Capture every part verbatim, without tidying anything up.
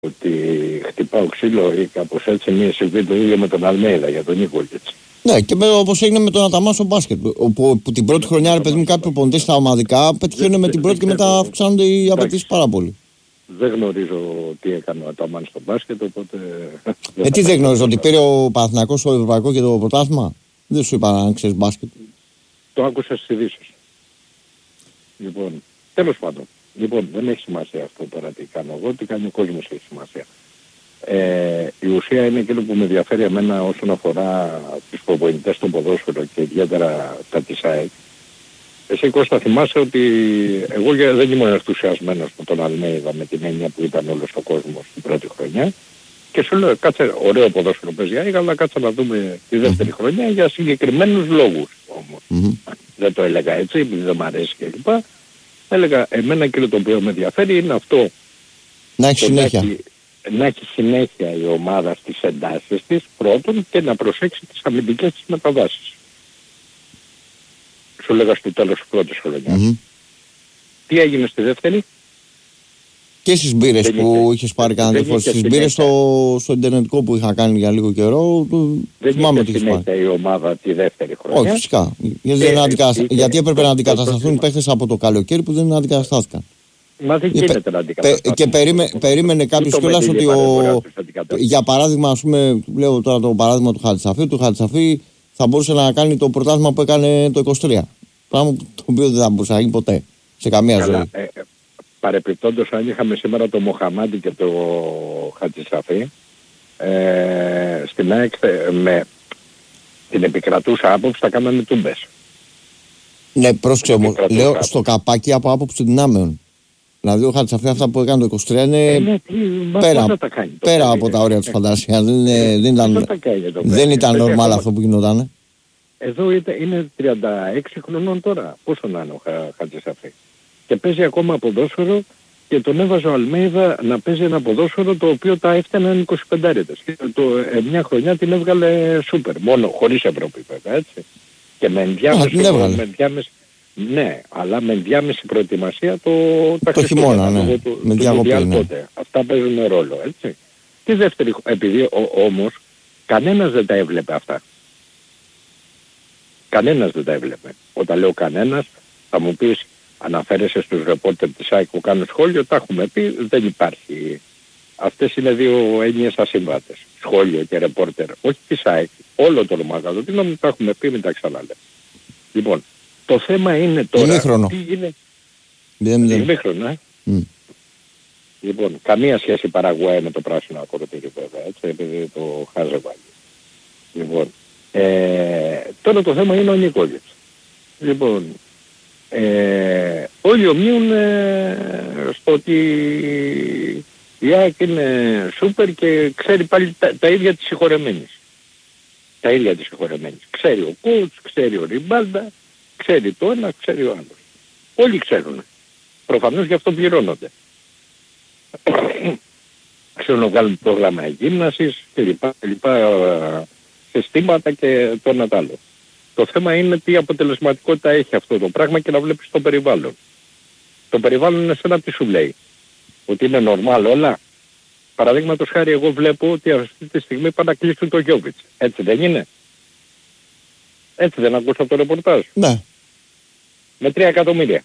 ότι χτυπάω ξύλο ή κάπως έτσι, μία συμβεί το ίδιο με τον Αλμέιδα για τον Νίκολιτς. Ναι, και όπως έγινε με τον Αταμάν στο μπάσκετ. Όπου την πρώτη χρονιά, ρε παιδί μου, κάποιοι προπονητές στα ομαδικά πετυχαίνουν με την πρώτη και μετά αυξάνονται οι απαιτήσεις πάρα πολύ. Δεν γνωρίζω τι έκανε ο Αταμάν στο μπάσκετ, οπότε. Ε, τι δεν γνωρίζω, ότι πήρε ο Παναθηναϊκός στο Ευρωπαϊκό και το πρωτάθλημα. Δεν σου είπα αν ξέρεις μπάσκετ. Το άκουσα στις ειδήσεις. Λοιπόν, τέλος πάντων. Λοιπόν, δεν έχει σημασία αυτό τώρα τι κάνω εγώ, τι κάνει ο κόσμος έχει σημασία. Ε, η ουσία είναι εκείνο που με ενδιαφέρει εμένα όσον αφορά τους προπονητές στο ποδόσφαιρο και ιδιαίτερα τα της ΑΕΚ. Εσύ Κώστα θυμάσαι ότι εγώ δεν ήμουν ενθουσιασμένος με τον Αλμέιδα με την έννοια που ήταν όλος ο κόσμος την πρώτη χρονιά και σου λέω κάτσε ωραίο ποδόσφαιρο παίζει ΑΕΚ, αλλά κάτσε να δούμε τη δεύτερη χρονιά για συγκεκριμένους λόγους όμως. Mm-hmm. Δεν το έλεγα έτσι επειδή δεν μ' αρέσει κλπ. Έλεγα εμένα εκείνο το οποίο με ενδιαφέρει είναι αυτό. Να έχει συνέχεια. Να έχει συνέχεια η ομάδα στις εντάσεις της πρώτον και να προσέξει τις αμυντικές της μεταβάσεις. Σου λέγα στο τέλος της πρώτης χρονιάς. Mm-hmm. Τι έγινε στη δεύτερη? Και στις μπύρες που είχε, είχες πάρει κανένα φορά. Στις μπύρες στο, στο ιντερνετικό που είχα κάνει για λίγο καιρό. Δεν είχε συνέχεια η ομάδα τη δεύτερη χρονιά. Όχι φυσικά. Γιατί, ε, αντικαστα... είχε... Γιατί έπρεπε να αντικατασταθούν οι παίχτες από το καλοκαίρι που δεν αντικαταστάθηκαν. Μα δεν γίνεται να αντικατασταθούν. Και περίμε, περίμενε κάποιος κιόλας ότι ο... για παράδειγμα, ας πούμε, λέω τώρα το παράδειγμα του Χατσαφή, του Χατσαφή θα μπορούσε να κάνει το πρωτάθλημα που έκανε το είκοσι τρία. Πράγμα το οποίο δεν θα μπορούσε να γίνει ποτέ σε καμία Καλά, ζωή. Ε, παρεπιπτόντως αν είχαμε σήμερα το Μοχαμάντι και το Χατσαφή ε, στην ΑΕΚ με την επικρατούσα άποψη θα κάνανε τούμπες. Ναι, πρόσεξε όμως, λέω άποψη. Στο καπάκι από άποψη δυνάμεων. Δηλαδή ο Χατσαφή αυτά που έκανε το είκοσι τρία είναι ε, ναι, τι, πέρα, τα κάνει, πέρα από τα όρια της φαντασίας. Δεν, ε, δεν ήταν, δεν ήταν normal αυτό που γινόταν. Εδώ είναι τριάντα έξι χρονών τώρα. Πόσο να είναι ο Χατσαφή. Και παίζει ακόμα ποδόσφαιρο και τον έβαζε ο Αλμέιδα να παίζει ένα ποδόσφαιρο το οποίο τα έφταναν είκοσι πέντε άρετες. Και το, ε, μια χρονιά την έβγαλε σούπερ. Μόνο χωρίς Ευρώπη βέβαια έτσι. Και με ενδιάμεση. Ναι, αλλά με ενδιάμεση προετοιμασία το, τα το χειμώνα, ναι. Το, με το ναι. Αυτά παίζουν ρόλο, έτσι. Τη δεύτερη, επειδή ο, όμως κανένας δεν τα έβλεπε αυτά. Κανένας δεν τα έβλεπε. Όταν λέω κανένας, θα μου πεις, αναφέρεσαι στους ρεπόρτερ της ΑΕΚ που κάνουν σχόλιο, τα έχουμε πει, δεν υπάρχει. Αυτές είναι δύο έννοιες ασύμβατες. Σχόλιο και ρεπόρτερ, όχι της ΑΕΚ, όλο το ομαδοτήνο μου τα έχουμε πει, μην τα ξαναλέμε. Λοιπόν, το θέμα είναι τώρα... Ημίχρονο. Τι είναι... Ημίχρονο, ε. Mm. Λοιπόν, καμία σχέση Παραγουάη με το πράσινο ακροτήρι βέβαια, έτσι, επειδή το χάζε βάλει. Λοιπόν, ε, τώρα το θέμα είναι ο Νίκολιτς. Λοιπόν, ε, όλοι ομοίουν ε, στο ότι η ΑΕΚ είναι σούπερ και ξέρει πάλι τα, τα ίδια της συγχωρεμένης. Τα ίδια της συγχωρεμένης. Ξέρει ο coach, ξέρει ο Ριμπάλντα, ξέρει το ένα, ξέρει ο άλλος. Όλοι ξέρουν. Προφανώς γι' αυτό πληρώνονται. Ξέρουν να βγάλουν πρόγραμμα γύμνασης και λοιπά, και λοιπά συστήματα και το ένα τ' άλλο. Το θέμα είναι τι αποτελεσματικότητα έχει αυτό το πράγμα και να βλέπεις το περιβάλλον. Το περιβάλλον είναι σαν να τι σου λέει. Ότι είναι normal όλα. Παραδείγματος χάρη εγώ βλέπω ότι αυτή τη στιγμή πάνε να κλείσουν το Γιόβιτς. Έτσι δεν είναι? Έτσι δεν ακούσα το ρεπορτάζ? Ναι. Με τρία εκατομμύρια.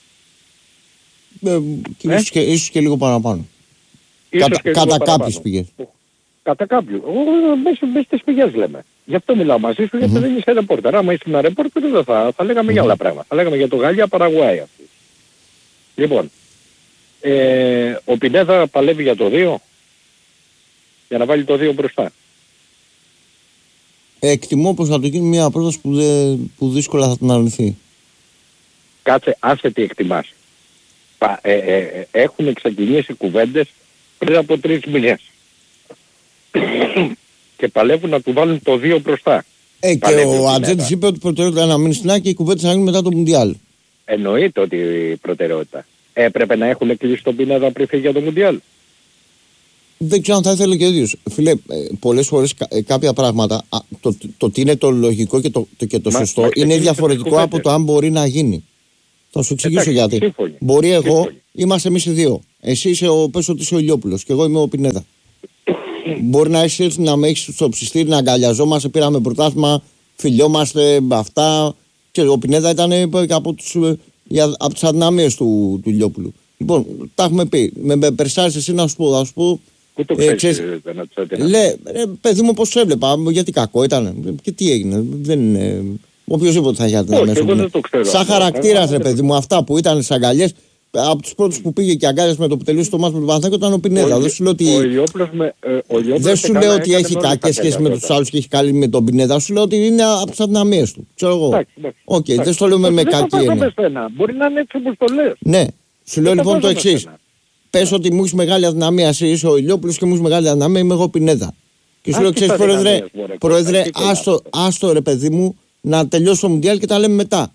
Ε, και ε? Ίσως, και, ίσως και λίγο παραπάνω. Ίσως Κατα, και κατά λίγο κάποιες πηγές. Κατά κάποιου. Μέσα στις πηγές λέμε. Γι' αυτό μιλάω μαζί σου, γιατί mm-hmm. δεν είσαι ρεπόρτερ. Άμα είσαι ένα ρεπόρτερ δεν θα, θα λέγαμε mm-hmm. για άλλα πράγματα. Θα λέγαμε για το Γαλλία Παραγουάη αυτή. Λοιπόν, ε, ο Πινέδα παλεύει για το δύο. Για να βάλει το δύο μπροστά. Ε, εκτιμώ πως θα το γίνει μια πρόταση που, δε, που δύσκολα θα την αρνηθεί. Κάτσε, άσε τι εκτιμάς. Πα, ε, ε, ε, έχουν ξεκινήσει κουβέντες πριν από τρεις μήνες. Και παλεύουν να του βάλουν το δύο μπροστά. Ε, και ο Ατζέντης είπε ότι η προτεραιότητα να μείνει στην ΑΕΚ και οι κουβέντες θα γίνουν μετά το Μουντιάλ. Εννοείται ότι η προτεραιότητα. Έπρεπε να έχουν κλείσει τον Πινέδα πριν φύγει για το Μουντιάλ. Δεν ξέρω αν θα ήθελε και ο ίδιος. Φίλε, ε, πολλές φορές κα, ε, κάποια πράγματα, α, το, το, το τι είναι το λογικό και το, το, και το μα, σωστό μα είναι διαφορετικό από το αν μπορεί να γίνει. Θα σου εξηγήσω Εντάξει, γιατί. Σύμφωνοι. Μπορεί εγώ, Σύμφωνοι. είμαστε εμείς οι δύο. Εσύ είσαι ο πες ότι είσαι ο Ηλιόπουλος και εγώ είμαι ο Πινέδα. Μπορεί να έχεις έρθει να με έχεις στο ψιστήρι, να αγκαλιαζόμαστε, πήραμε πρωτάθλημα, φιλιόμαστε, αυτά. Και ο Πινέδα ήταν από, τους, από τις αδυναμίες του, του Ηλιόπουλου. Λοιπόν, τα έχουμε πει. Με, με περσάρεις εσύ να σου πω, θα σου πω. Πού το ε, ξέρεις, ε, Λέ, ε, παιδί μου, πώς έβλεπα, γιατί κακό ήταν και τι έγινε. Δεν είναι. Οποιοςδήποτε θα είχε αδυναμίες. Σαν χαρακτήρας, ρε παιδί μου, αυτά που ήταν στις αγκαλιές. Από τους πρώτους που πήγε και αγκάλιασε με το που τελείωσε το μάτς με τον Παναθηναϊκό ήταν ο Πινέδα. Δεν σου λέω ότι, με, ε, δεν σου λέω ότι έχει κακές σχέσεις με τους άλλους και έχει καλή με τον Πινέδα. Σου λέω ότι είναι από τις αδυναμίες του. Ξέρω εγώ. Οκ, δεν στο λέω με κακή έννοια. Μπορεί να είναι έτσι όπως το λες. Ναι, σου λέω λοιπόν το εξής. Πες ότι μου έχει μεγάλη αδυναμία, εσύ είσαι ο Ηλιόπουλος και μου έχει μεγάλη αδυναμία, είμαι εγώ Πινέδα. Και σου λέω, ξέρεις, πρόεδρε, πρόεδρε άστο, άστο ρε παιδί μου να τελειώσει το Μουντιάλ και τα λέμε μετά.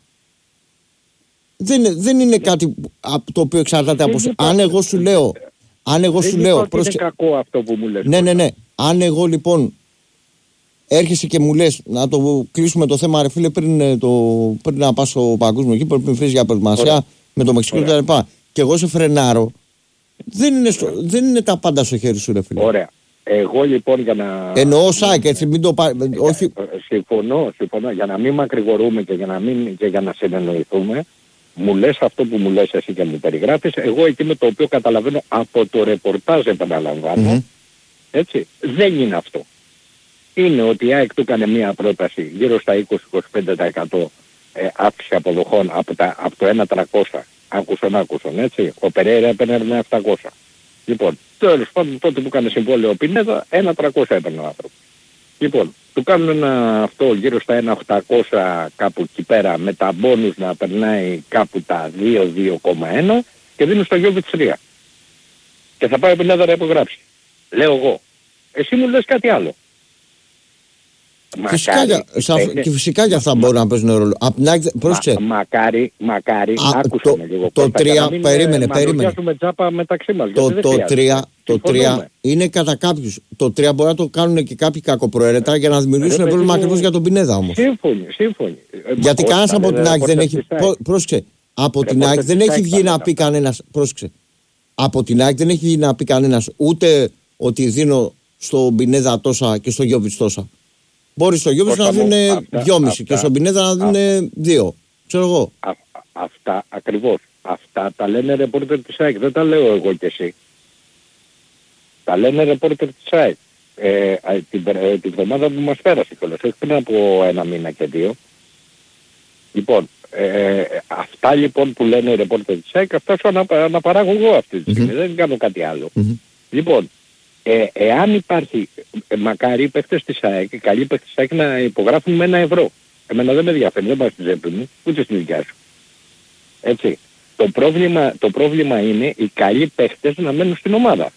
Δεν, δεν είναι κάτι από το οποίο εξαρτάται από σου. Αν εγώ σου λέω. Αν εγώ σου λέω. Είναι κακό αυτό που μου λες. Ναι, ναι, ναι. Αν εγώ λοιπόν έρχεσαι και μου λες να το κλείσουμε το θέμα, ρε φίλε, πριν, το, πριν να πας στο παγκόσμιο εκεί, πριν φύγεις για προετοιμασία με το Μεξικό κτλ. Και εγώ σε φρενάρω. Δεν είναι, στο, δεν είναι τα πάντα στο χέρι σου, ρε φίλε. Ωραία. Εγώ λοιπόν για να. Εννοώ ΣΑΚ, έτσι μην το πάρει. Όχι. Συμφωνώ, συμφωνώ. Για να μην μακρηγορούμε και για να, μην, και για να συνεννοηθούμε. Μου λες αυτό που μου λες εσύ και μου περιγράφεις, εγώ εκείνο το οποίο καταλαβαίνω από το ρεπορτάζ επαναλαμβάνω, mm-hmm. έτσι, δεν είναι αυτό. Είναι ότι η ΑΕΚ του έκανε μία πρόταση γύρω στα είκοσι με είκοσι πέντε τοις εκατό ε, αύξηση αποδοχών από, τα, από το ένα τριακόσια, άκουσον άκουσον, έτσι, ο Περέιρα έπαιρνε με επτακόσια. Λοιπόν, τέλος πάντων τότε που έκανε συμβόλαιο ο Πινέδα, ένα τριακόσια έπαιρνε ο άνθρωπος. Λοιπόν, του κάνουν ένα αυτό γύρω στα ένα οκτακόσια κάπου εκεί πέρα με τα μπόνους να περνάει κάπου τα δύο με δύο κόμμα ένα και δίνουν στο Γιώβιτς τρία. Και θα πάει ο Πινέδα να υπογράψει. Λέω εγώ. Εσύ μου λες κάτι άλλο. Φυσικά, μακάρι, για, και φυσικά για αυτά μπορούν να παίζουν ρόλο. Μα, μακάρι, μακάρι, άκουσα με λίγο. Το τρία, περίμενε, περίμενε. Μεταξύ μας, το το τρία, το τρία είναι κατά κάποιους. Το τρία μπορεί να το κάνουν και κάποιοι κακοπροαίρετα για να δημιουργήσουν πρόβλημα ακριβώς για τον Πινέδα όμως. Σύμφωνοι, σύμφωνοι. Γιατί κανένας από την ΑΕΚ δεν έχει. Πρόσεξε. Από την ΑΕΚ δεν έχει βγει να πει κανένας. Πρόσεξε. Από την ΑΕΚ δεν έχει βγει να πει κανένας ούτε ότι δίνω στον Πινέδα τόσα και στο Γιώβιτς τόσα. Μπορεί στο Γιώβιτς να δίνουν δυόμισι και στον Πινέδα να δίνουν δύο. Ξέρω εγώ. Α, αυτά ακριβώς. Αυτά τα λένε ρεπόρτερ της ΑΕΚ. Δεν τα λέω εγώ και εσύ. Τα λένε ρεπόρτερ της ΑΕΚ. Ε, την, ε, την εβδομάδα που μας πέρασε κιόλας. Όχι πριν από ένα μήνα και δύο. Λοιπόν, ε, αυτά λοιπόν που λένε οι ρεπόρτερ της ΑΕΚ, αυτά σου ανα, αναπαράγω εγώ αυτή τη στιγμή. Mm-hmm. Δεν κάνω κάτι άλλο. Mm-hmm. Λοιπόν, Ε, εάν υπάρχει, ε, μακάρι οι παίχτες της ΑΕΚ, οι καλοί παίχτες της ΑΕΚ να υπογράφουν με ένα ευρώ. Εμένα δεν με ενδιαφέρει, δεν πάει στην τσέπη μου, ούτε στην δικιά σου. Έτσι. Το πρόβλημα, το πρόβλημα είναι οι καλοί παίχτες να μένουν στην ομάδα.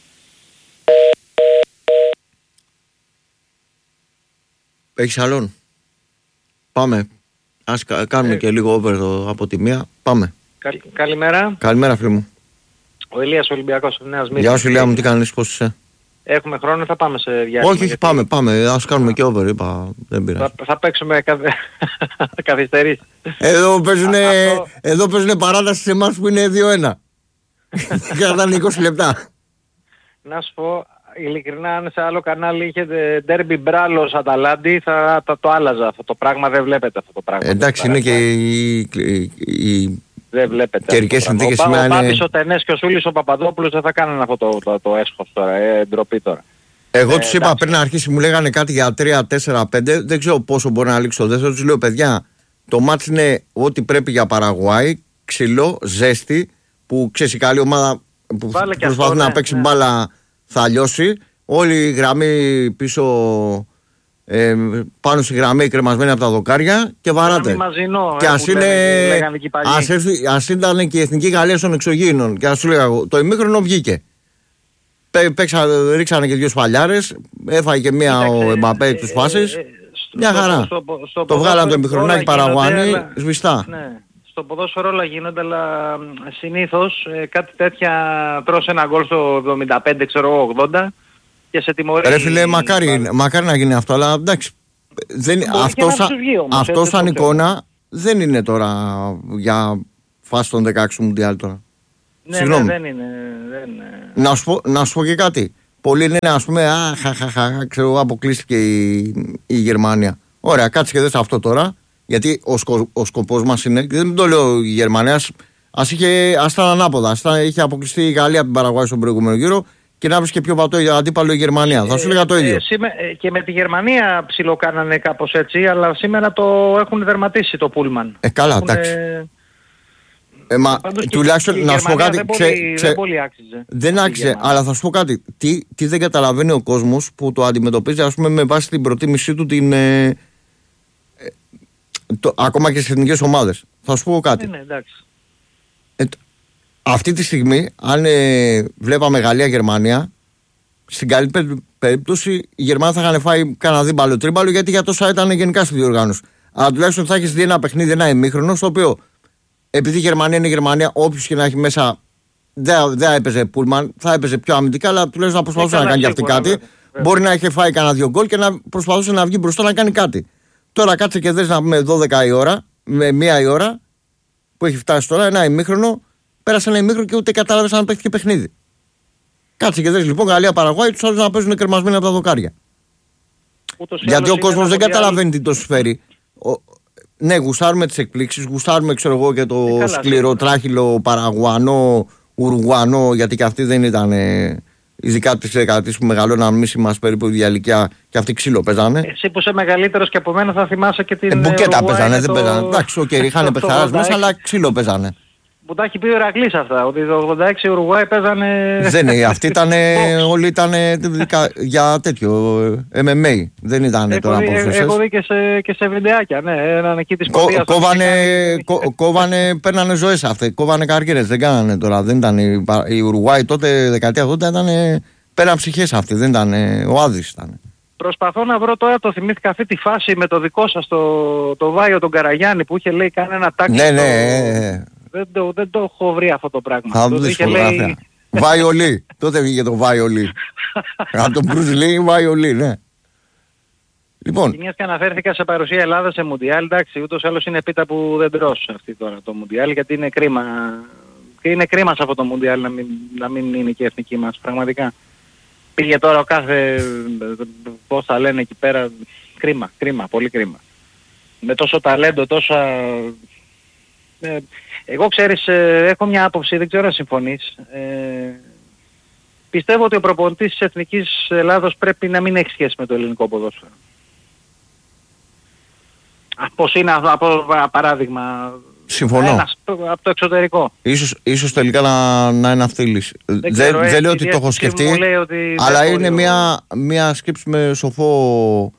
Έχεις άλλον? Πάμε. Ας κα, κάνουμε ε, και λίγο over το, από τη μία. Πάμε. Καλ, καλημέρα. Καλημέρα φίλε μου. Ο Ηλίας Ολυμπιακός, ο Νέας Μύρης. Γεια σου Ηλία μου, τι κάνεις, πώς είσαι? Έχουμε χρόνο, θα πάμε σε διάστημα. Όχι, γιατί... πάμε, πάμε. Ας κάνουμε α, και over, είπα. Δεν πειράζει. Θα, θα παίξουμε καθ... καθυστερήσεις. Εδώ παίζουν, αυτό... εδώ παίζουν παράταση σε εμάς που είναι δύο ένα. Κρατάνε είκοσι λεπτά. Να σου πω, ειλικρινά, αν σε άλλο κανάλι είχε ντέρμπι Μπράλος Αταλάντη, θα, θα το άλλαζα. Αυτό το πράγμα δεν βλέπετε αυτό το πράγμα. Εντάξει, είναι και η... η... Δεν βλέπετε. Καιρικές συνθήκες σήμερα είναι... Ο Πάπης, ο Τενές και ο Σούλης, ο Παπαδόπουλος δεν θα κάνουν αυτό το, το, το έσχος τώρα, ε, ντροπή τώρα. Εγώ ε, τους είπα πριν να αρχίσει, μου λέγανε κάτι για τρία τέσσερα πέντε, δεν ξέρω πόσο μπορεί να λήξει το δεύτερο. Τους λέω παιδιά, το μάτς είναι ό,τι πρέπει για Παραγουάη, ξυλό, ζέστη, που ξέρει η καλή ομάδα που προσπαθεί να ναι, παίξει ναι. μπάλα θα λιώσει. Όλη η γραμμή πίσω... Ε, πάνω στη γραμμή κρεμασμένη από τα δοκάρια και βαράτε. Μαζινό, και ας είναι. Ας, έρθει, ας ήταν και η Εθνική Γαλλία των εξωγήινων. Και ας σου λέγα εγώ, το ημίχρονο βγήκε. Παίξα, ρίξανε και δύο σπαλιάρες. Έφαγε και μία ο Εμπαπέ εκ τους φάσεις. Μια χαρά. Στο, στο, στο το βγάλαν το ημίχρονάκι Παραγουάνι σβηστά. Ναι. Στο ποδόσφαιρο όλα γίνονται, αλλά συνήθως ε, κάτι τέτοια τρως ένα γκολ στο εβδομήντα πέντε, ξέρω εγώ, ογδόντα. Και σε τιμωρεί. Ρε φίλε, μακάρι, μακάρι να γίνει αυτό, αλλά εντάξει. Δεν, αυτό σαν, αυτό σαν εικόνα δεν είναι τώρα για φάση των δεκαέξι Μουντιάλ τώρα. Ναι, ναι, δεν είναι. Δεν... Να, σου πω, να σου πω και κάτι. Πολλοί λένε, ας πούμε, α, χα, χα, χα, ξέρω, αποκλείστηκε η, η Γερμανία. Ωραία, κάτσε και δες αυτό τώρα. Γιατί ο, σκο, ο σκοπός μας είναι, και δεν το λέω η Γερμανία, ας, ας, είχε, ας ήταν ανάποδα. Ας ήταν, είχε αποκλειστεί η Γαλλία από την Παραγουάη στον προηγούμενο γύρο και να βρει και πιο πατώ αντίπαλο η Γερμανία. Ε, θα σου έλεγα το ίδιο. Ε, σήμε, και με τη Γερμανία ψιλοκάνανε κάπως έτσι, αλλά σήμερα το έχουν δερματίσει το Πούλμαν. Ε, καλά, έχουν, εντάξει. Ε, μα, τουλάχιστον να σου πω κάτι. Δεν, ξε, πολύ, ξε, δεν πολύ άξιζε. Δεν άξιζε, αλλά θα σου πω κάτι. Τι, τι δεν καταλαβαίνει ο κόσμος που το αντιμετωπίζει, ας πούμε, με βάση την προτίμησή του την. Ε, ε, το, ακόμα και στις εθνικές ομάδες. Θα σου πω κάτι. Ε, ναι, εντάξει. Ε, αυτή τη στιγμή, αν ε, βλέπαμε Γαλλία-Γερμανία, στην καλύτερη περίπτωση η Γερμανία θα είχαν φάει κανένα δίμπαλο τρίμπαλο, γιατί για τόσα ήταν γενικά στη διοργάνωση. Αλλά τουλάχιστον θα έχει δει ένα παιχνίδι, ένα ημίχρονο, στο οποίο επειδή η Γερμανία είναι η Γερμανία, όποιος και να έχει μέσα δεν δε έπαιζε Πούλμαν, θα έπαιζε πιο αμυντικά, αλλά τουλάχιστον να προσπαθούσε να κάνει και αυτή κάτι. Βέβαια. Μπορεί να έχει φάει κανένα δύο γκολ και να προσπαθούσε να βγει μπροστά να κάνει κάτι. Τώρα κάτσε και δες να πούμε δώδεκα η ώρα, με μία η ώρα που έχει φτάσει τώρα, ένα ημίχρονο, πέρασε ένα ημίχρονο και ούτε κατάλαβε αν παίχτηκε παιχνίδι. Κάτσε και δες λοιπόν Γαλλία Παραγουάη, τους άλλους να παίζουν κρεμασμένοι από τα δοκάρια. Γιατί ο κόσμος δεν καταλαβαίνει τι το συμφέρει. Ναι, γουστάρουμε τις εκπλήξεις, γουστάρουμε ξέρω εγώ και το ε, σκληρό τράχυλο Παραγουανό, Ουρουγουανό, γιατί και αυτοί δεν ήταν, ε, ειδικά τις δεκαετίες που μεγαλώναν εμείς είμαστε περίπου η ηλικία και αυτοί ξύλο παίζανε. Εσύ που είσαι μεγαλύτερος και από μένα θα θυμάσαι και την. Ε, μπουκέτα παίζανε, δεν το... παίζανε. Εντάξει, οκ, okay, είχαν πεθαράς μέσα, αλλά ξύλο παίζανε. Που τα έχει πει ο Ηρακλής αυτά, ότι το ογδόντα έξι Ουρουγουάη παίζανε. Δεν είναι, αυτοί ήταν, όλοι ήταν για τέτοιο εμ εμ έι, δεν ήταν τώρα ποδοσφαιριστές. Έχω δει και σε, και σε βιντεάκια, ναι, έναν εκεί της Σκοπίας. Κόβανε, παίρνανε ζωές αυτοί, κόβανε καρκίνες, δεν κάνανε τώρα, δεν ήταν η Ουρουγουάη τότε, δεκαετία ογδόντα, ήταν πέραν ψυχές αυτοί, δεν ήταν, ο Άδης ήταν. Προσπαθώ να βρω τώρα, το θυμήθηκα αυτή τη φάση με το δικό σας, το, το Βάιο τον Καραγιάννη που είχε λέει κανένα τάξη. Ναι, ναι. Δεν το, δεν το έχω βρει αυτό το πράγμα. Θα δεις φωτογραφία. Λέει... Βάιολι. Τότε βγήκε το Βάιολι. Από τον Μπρουζ Λί, Βάιολι, ναι. Λοιπόν. Και μιας και αναφέρθηκα σε παρουσία Ελλάδα σε Μουντιάλ, εντάξει, ούτως άλλως είναι πίτα που δεν τρως αυτή τώρα το Μουντιάλ, γιατί είναι κρίμα. Και είναι κρίμα σε αυτό το Μουντιάλ να μην, να μην είναι και η εθνική μας, πραγματικά. Πήγε τώρα ο κάθε, πώς θα λένε εκεί πέρα, κρίμα, κρίμα, πολύ κρίμα. Με τόσο ταλέντο, τόσα... Ε, εγώ ξέρεις, ε, έχω μια άποψη, δεν ξέρω αν συμφωνείς. Ε, πιστεύω ότι ο προπονητής της Εθνικής Ελλάδος πρέπει να μην έχει σχέση με το ελληνικό ποδόσφαιρο. Πώς είναι από παράδειγμα... Συμφωνώ. Ένας, από το εξωτερικό. Ίσως, ίσως τελικά να, να είναι αυτή η λύση. Δεν, δεν, δεν λέω ότι το έχω σκεφτεί, αλλά είναι μια, μια σκέψη με σοφό...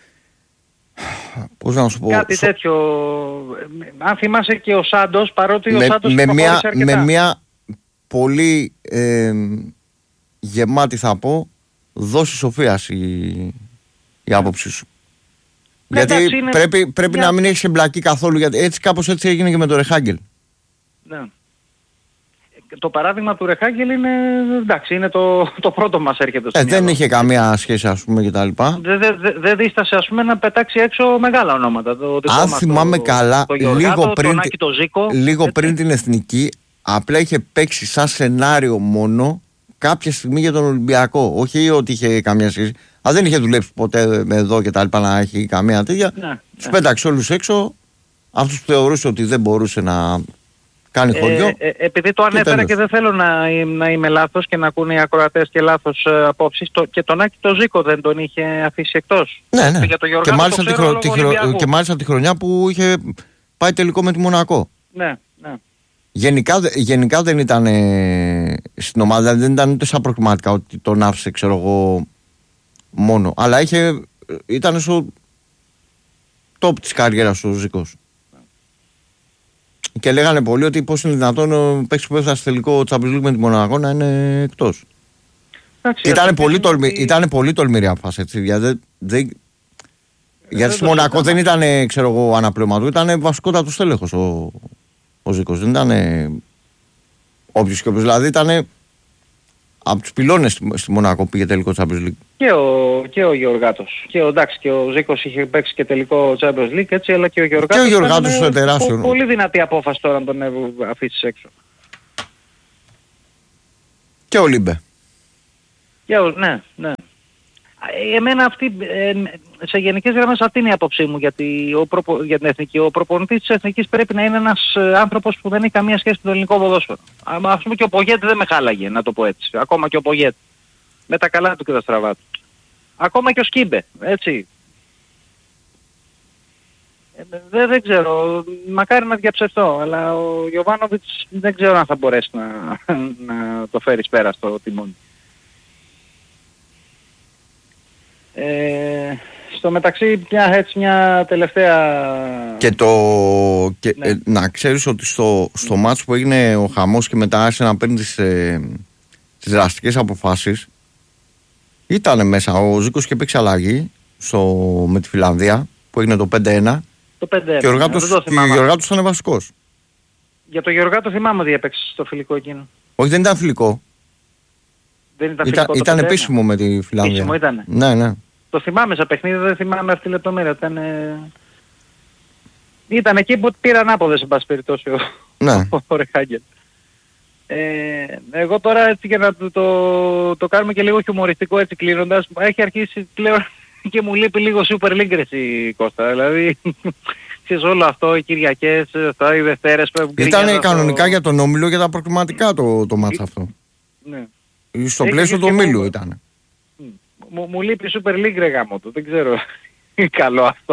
Πώς να σου πω... Κάτι σο... τέτοιο. Αν θυμάσαι και ο Σάντος, παρότι με, ο Σάντος με μια, αρκετά. με μια πολύ ε, γεμάτη θα πω δόση σοφίας η, η άποψή σου. Ναι, γιατί εντάξει, είναι... πρέπει, πρέπει μια... να μην έχεις εμπλακεί καθόλου, γιατί έτσι κάπως έτσι έγινε και με το Ρεχάγκελ. Ναι. Το παράδειγμα του Ρεχάγκελ είναι, εντάξει, είναι το, το πρώτο μας έρχεται στο ε, δεν είχε καμία σχέση ας πούμε και τα λοιπά. Δεν δε, δε, δε δίστασε ας πούμε να πετάξει έξω μεγάλα ονόματα. Το, Αν θυμάμαι το, καλά, το Γιωργάτο, λίγο, πριν, Άκη, το Ζήκο, λίγο πριν την Εθνική, απλά είχε παίξει σαν σενάριο μόνο κάποια στιγμή για τον Ολυμπιακό. Όχι ότι είχε καμία σχέση. Αν δεν είχε δουλέψει ποτέ εδώ και τα λοιπά να έχει καμία τέτοια, ναι, τους ναι. πέταξε όλους έξω. Αυτούς που θεωρούσε ότι δεν μπορούσε να... κάνει χωριό. Ε, ε, επειδή το ανέφερα και, και δεν θέλω να, να είμαι λάθος και να ακούνε οι ακροατές και λάθος ε, απόψεις, το, και τον Άκη το Ζήκο δεν τον είχε αφήσει εκτός. Ναι, ναι. Για το και, μάλιστα τη χρο, τη χρο, και μάλιστα τη χρονιά που είχε πάει τελικό με τη Μονακό. Ναι, ναι. Γενικά, γενικά δεν ήταν ε, στην ομάδα, δεν ήταν ούτε σαν προκριματικά ότι τον άφησε, ξέρω εγώ, μόνο. Αλλά είχε, ήταν στο top της καριέρας ο Ζήκος. Και λέγανε πολλοί ότι πώς είναι δυνατόν ο παίκτης που έφτασε τελικό Champions League με τη Μονακό να είναι εκτός. Ήταν πολύ, τολμη, ότι... ήταν πολύ τολμηρή απόφαση, έτσι. Γιατί, δε, γιατί στη Μονακό δεν ήταν, ξέρω εγώ, αναπληρωματού, ήταν βασικότατος τέλεχος ο, ο Ζήκος. Δεν ήταν όποιος και όποιος. Δηλαδή ήταν Από τους πυλώνες στη Μονακό πήγε τελικό Champions League. Και ο, και ο Γεωργάτος. Και ο, εντάξει, και ο Ζήκος είχε παίξει και τελικό Champions League, έτσι, αλλά και ο Γεωργάτος. Και ο Γεωργάτος είναι τεράστιο. Πο, πολύ δυνατή απόφαση τώρα να τον αφήσεις έξω. Και ο Λίμπε. Και ο, ναι, ναι. Εμένα αυτή, ε, σε γενικές γραμμές αυτή είναι η άποψή μου για, τη, ο προπο, για την εθνική. Ο προπονητής της εθνικής πρέπει να είναι ένας άνθρωπος που δεν έχει καμία σχέση με το ελληνικό ποδόσφαιρο. Ας πούμε και ο Πογέτη δεν με χάλαγε, να το πω έτσι. Ακόμα και ο Πογέτη. Με τα καλά του και τα στραβά του. Ακόμα και ο Σκίμπε, έτσι. Ε, δεν, δεν ξέρω, μακάρι να διαψευτώ, αλλά ο Γιωβάνοβιτς δεν ξέρω αν θα μπορέσει να, να το φέρει πέρα στο τιμόνι. Ε, στο μεταξύ μια, έτσι, μια τελευταία... Και, το, και ναι. ε, να ξέρεις ότι στο, στο ναι. μάτς που έγινε ο χαμός και μετά άρχισε να παίρνει τις, ε, τις δραστικές αποφάσεις, ήταν μέσα ο Ζήκος και παίξει αλλαγή στο, με τη Φιλανδία που έγινε το πέντε ένα. Το πέντε ένα. Και ο Γεωργάτος ήταν βασικός. Για το Γεωργάτο θυμάμαι ότι έπαιξε στο φιλικό εκείνο. Όχι, δεν ήταν φιλικό. Δεν ήταν, ήταν, ήταν επίσημο με τη Φιλανδία. Επίσημο ήτανε. Ναι, ναι. Το θυμάμαι σε παιχνίδι, δεν θυμάμαι αυτή τη λεπτομέρεια. Ήταν, ε... ήταν εκεί που πήραν άποδες, εν πάση περιπτώσει, ο, ναι. ο Ρεχάγκελ. Ε, εγώ τώρα έτσι για να το, το, το κάνουμε και λίγο χιουμοριστικό έτσι κλείνοντας, έχει αρχίσει πλέον και μου λείπει λίγο Super League εσύ Κώστα. Δηλαδή, ξέρεις όλο αυτό, οι Κυριακές, αυτά, οι Δευτέρες. Ήταν κανονικά το... για τον Όμιλο για τα προκριματικά το, το μάτς αυτό. Ναι. Στο πλαίσιο του Ομίλου ήταν. Μου, μου λείπει η Super League ρε γάμο του, δεν ξέρω. Καλό αυτό.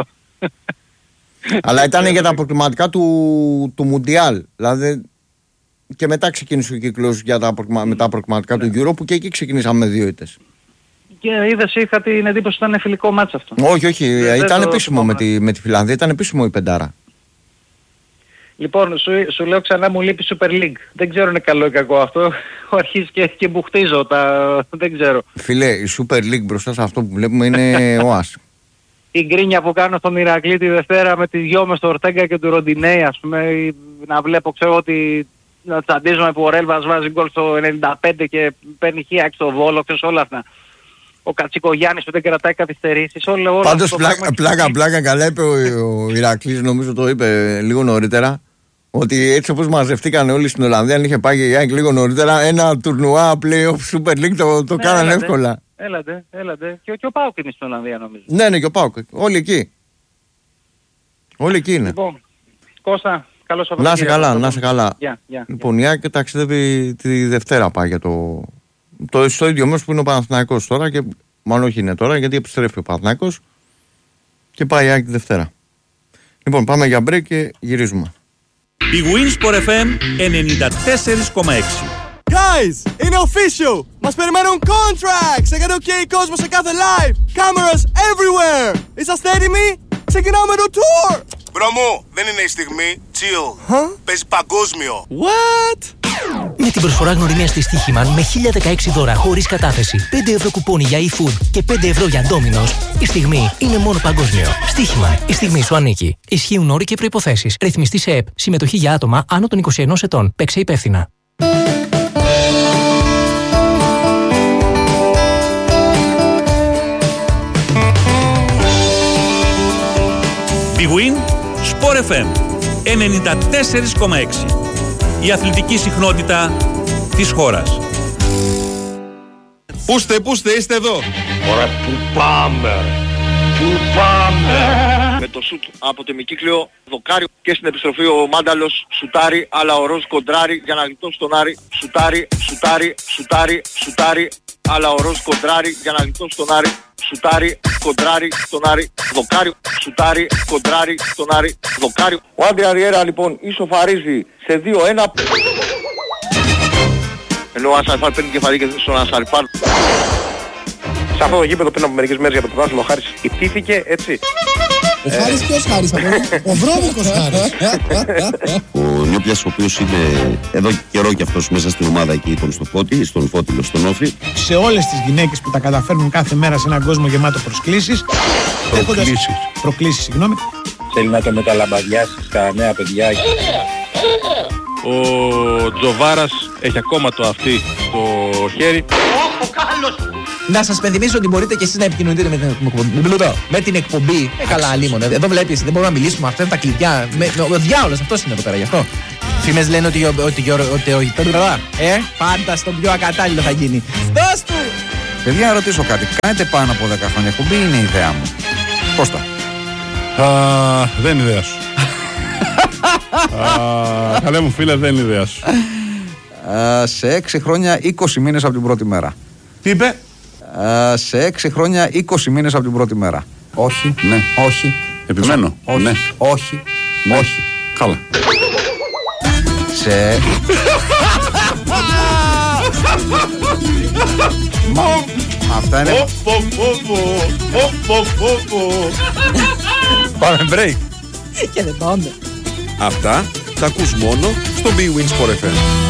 Αλλά ήταν για τα προκριματικά του, του Μουντιάλ. Δηλαδή και μετά ξεκίνησε ο κύκλος για τα, με τα προκριματικά του Euro που και εκεί ξεκινήσαμε με δύο ήττες. Και είδες, είχα την εντύπωση ότι ήταν φιλικό μάτς αυτό. Όχι, όχι, δεν ήταν το, επίσημο το με, τη, με τη Φιλανδία, ήταν επίσημο η πεντάρα. Λοιπόν, σου, σου λέω ξανά μου λείπει Super League. Δεν ξέρω είναι καλό ή κακό αυτό. Έχω αρχίσει και, και μπουχτίζω τα... δεν ξέρω. Φίλε, η Super League μπροστά σε αυτό που βλέπουμε είναι ο Άς. Η γκρίνια που κάνω στον Ηρακλή τη Δευτέρα με τις δυο μες στο Ορτέγκα και του Ροντινέη, ας πούμε, να βλέπω, ξέρω ότι να τσαντίζουμε που ο Ρέλβας βάζει γκολ στο ενενήντα πέντε και παίρνει χία στο Βόλο, ξέρεις όλα αυτά. Ο Κατσικογιάννης που δεν κρατάει καθυστερήσεις, όλα όλα. Πάντως πλάκα, πλάκα, πλάκα καλά είπε ο, ο Ηρακλής, νομίζω το είπε λίγο νωρίτερα, ότι έτσι όπως μαζευτήκαν όλοι στην Ολλανδία, αν είχε πάει η ΑΕΚ λίγο νωρίτερα, ένα τουρνουά play-off Super League το, το ναι, κάνανε έλατε, εύκολα. Έλατε, έλατε. Και, και ο Πάοκ είναι στην Ολλανδία νομίζω. Ναι, ναι, και ο Πάοκ. Όλοι εκεί. Όλοι εκεί είναι. Λοιπόν, Κώστα, καλώς να σε καλά, να σε καλά. Yeah, yeah, λοιπόν, η ΑΕΚ ταξιδεύει τη Δευτέρα πάει για το... το στο ίδιο μέρος που είναι ο Παναθηναϊκός τώρα και μάλλον όχι είναι τώρα γιατί επιστρέφει ο Παναθηναϊκός και πάει η ΑΕΚ τη Δευτέρα. Λοιπόν, πάμε για break και γυρίζουμε. Η Winsport εφ εμ ενενήντα τέσσερα κόμμα έξι. Guys, είναι official! Μας περιμένουν contracts! Έκανε ok κόσμο σε κάθε live! Cameras everywhere! Είσαστε έτοιμοι? Ξεκινάμε το tour! Μπρο μου, δεν είναι η στιγμή. Chill. Huh? Παίζει παγκόσμιο. What? Με την προσφορά γνωριμίας της Στοίχημαν με χίλια δεκαέξι δώρα χωρίς κατάθεση, πέντε ευρώ κουπόνι για e-food και πέντε ευρώ για Domino's, η στιγμή είναι μόνο παγκόσμιο. Στοίχημαν, η στιγμή σου ανήκει. Ισχύουν όροι και προϋποθέσεις. Ρυθμιστή σε ΕΠ. Συμμετοχή για άτομα άνω των είκοσι ενός ετών. Παίξε υπεύθυνα. Big Win Sport εφ εμ ενενήντα τέσσερα κόμμα έξι. Η αθλητική συχνότητα της χώρας. Πούστε, πούστε, είστε εδώ. Ωραία, πού πάμε. Πού πάμε. Με το σουτ από το ημικύκλιο δοκάρι και στην επιστροφή ο Μάνταλος σουτάρει, αλλά ο Ροζ κοντράρει για να γλιτώσει τον Άρη. Σουτάρει, σουτάρει, σουτάρει, σουτάρει, αλλά ο Ροζ κοντράρει για να γλιτώσει τον Άρη. Σουτάρει, κοντράρει στον Άρη, δοκάρι, σουτάρει, κοντράρι στον Άρη, δοκάρι. Ο Άντι Αριέρα λοιπόν ισοφαρίζει σε δύο ένα. Ενώ ο Ασαριφάρ παίρνει κεφαλή και στον Ασαριφάρ. Σε αυτό το γήπεδο πριν από μερικές μέρες για το πρωτάθλημα ο Χάρης ιτήθηκε, έτσι. Ο Χάρης ποιος Χάρης, ο βρώμικος Χάρης. Ο Νιόπλιας, ο οποίος είναι εδώ καιρό και αυτός μέσα στην ομάδα εκεί τον στο Φώτη, στον Φώτιλο, στον Όφη. Σε όλες τις γυναίκες που τα καταφέρνουν κάθε μέρα σε έναν κόσμο γεμάτο προσκλήσεις. Προκλήσεις. Προκλήσεις, συγγνώμη. Θέλει να το μεταλαμπαδιάσει στα νέα παιδιά. Ο Τζοβάρας έχει ακόμα το αυτί στο χέρι. Όχο, κάλος! Να σας πενθυμίσω ότι μπορείτε και εσείς να επικοινωνείτε με την εκπομπή. Με την εκπομπή. Ε, καλά, αλίμονο. Εδώ βλέπεις, δεν μπορούμε να μιλήσουμε. Αυτά είναι τα κλειδιά. Με, με, ο διάολος αυτός είναι εδώ πέρα γι' αυτό. Φήμες λένε ότι, ότι, ότι, ότι, ότι ε, πάντα στον πιο ακατάλληλο θα γίνει. Δώσ' του! Παιδιά, να ρωτήσω κάτι. Κάνετε πάνω από δέκα χρόνια εκπομπή ή είναι η ιδέα μου? Κώστα. Uh, δεν είναι ιδέα σου. uh, καλέ μου φίλε, δεν είναι ιδέα σου. Uh, σε έξι χρόνια είκοσι μήνες από την πρώτη μέρα. Τι είπε? Uh, σε έξι χρόνια είκοσι μήνες από την πρώτη μέρα. Όχι, ναι, όχι. Επιμένω. Όχι, ναι. όχι, ναι. όχι. Καλά. Σε... Μα... Αυτά είναι... Πάμε break. Και δεν πάμε. Αυτά τα ακούς μόνο στο Big Win Sport εφ εμ.